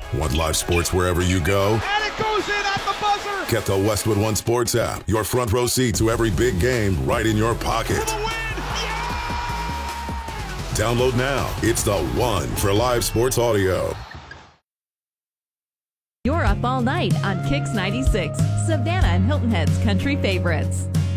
Want live sports wherever you go? And it goes in at the buzzer! Get the Westwood One Sports app. Your front row seat to every big game right in your pocket. For the win! Download now. It's the one for live sports audio. You're up all night on Kix 96, Savannah and Hilton Head's country favorites.